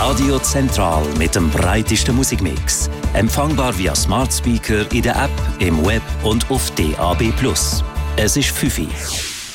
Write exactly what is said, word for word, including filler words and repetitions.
Radio Zentral mit dem breitesten Musikmix. Empfangbar via Smart Speaker in der App, im Web und auf D A B plus. Es ist fünf Uhr.